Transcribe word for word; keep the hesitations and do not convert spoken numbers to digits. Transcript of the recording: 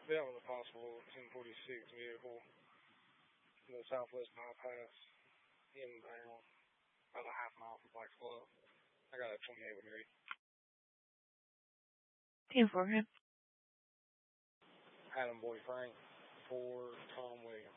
That was a possible ten forty-six vehicle in the southwest bypass, inbound, about a half mile from Black Bluff. I got a twenty-eight with me. ten four. Adam Boy Frank for Tom Williams.